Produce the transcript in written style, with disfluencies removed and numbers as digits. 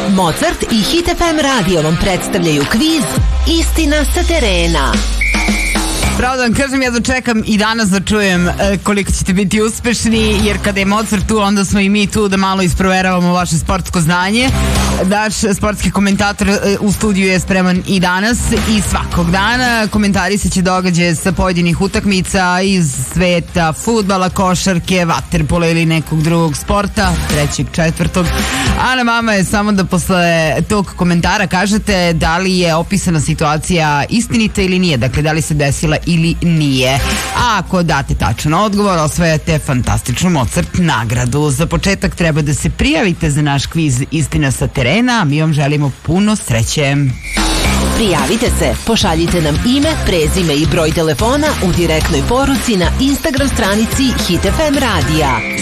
Mozart i Hit FM radio vam predstavljaju kviz Istina sa terena. Pravo da vam kažem, ja dočekam i danas da čujem koliko ćete biti uspešni, jer kada je Mozart tu, onda smo i mi tu da malo isproveravamo vaše sportsko znanje. Naš sportski komentator u studiju je spreman i danas i svakog dana. Komentarisat će događaje sa pojedinih utakmica iz sveta fudbala, košarke, vaterpola ili nekog drugog sporta, trećeg, četvrtog. A na vama je samo da posle tog komentara kažete da li je opisana situacija istinita ili nije, dakle da li se desila ili nije. A ako date tačan odgovor, osvajate fantastičnu Mozart nagradu. Za početak treba da se prijavite za naš kviz Istina sa terena. Mi vam želimo puno sreće. Prijavite se, pošaljite nam ime, prezime i broj telefona u direktnoj poruci na Instagram stranici Hit FM radija.